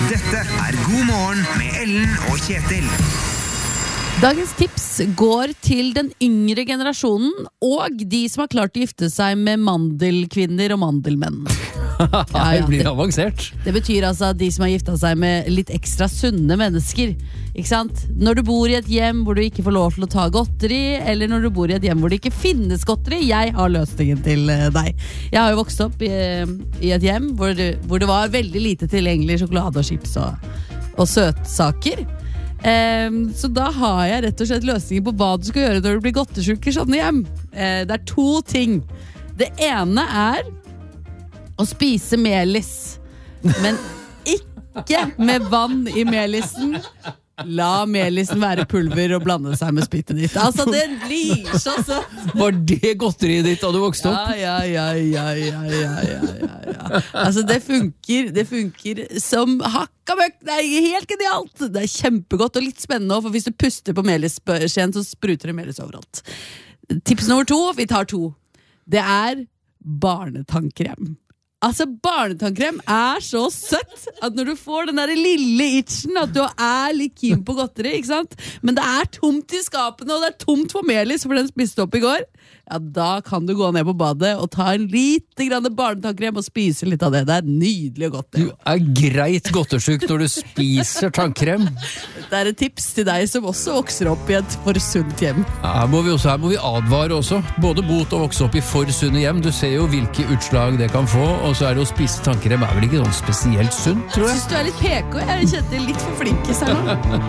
Dette God morgen med Ellen og Kjetil. Dagens tips går til den yngre generasjonen og de som har klart å gifte seg med mandelkvinner og mandelmenn. Det blir avansert. Det betyr altså at de som har gifta seg med litt ekstra sunne mennesker. Ikke sant? Når du bor i et hjem hvor du ikke får lov til å ta godteri, eller når du bor i et hjem hvor det ikke finnes godteri, jeg har løsningen til deg. Jeg har jo vokst opp i et hjem hvor det var veldig lite tilgjengelig sjokolade og chips og søtsaker. Så da har jeg rett og slett løsninger på hva du skal gjøre når du blir godtesjuk i sånne hjem. Det er 2 ting. Det ene er å spise melis, men ikke med vann i melisen. La melisen være pulver og blande seg med spyttet ditt. Altså, det blir så søtt. Var det godteriet ditt da du vokste opp? Ja. Altså, det funker som hakka møkk. Det er helt genialt. Det er kjempegodt og litt spennende, for hvis du puster på melisskjeen, så spruter det melis overalt. Tips nummer 2, vi tar 2. Det er barnetannkrem. Altså, barnetannkrem er så søtt at når du får den der lille itchen at du er litt keen på godteri, ikke sant? Men det er tomt i skapene, og det er tomt for melis, for den spiste opp i går. Ja, da kan du gå ned på badet og ta en lite grann barnetannkrem og spise litt av det. Det er nydelig og godt. Du er greit godtesjuk når du spiser tannkrem. Det er et tips til deg som også vokser opp i et for sunt hjem. Her må vi advare også. Både bot å vokse opp i for sunne hjem. Du ser jo hvilke utslag det kan få, og så er det å spise tannkrem er vel ikke sånn spesielt sunt, tror jeg. Synes du er litt PK? Jeg kjente litt for flink i seg nå.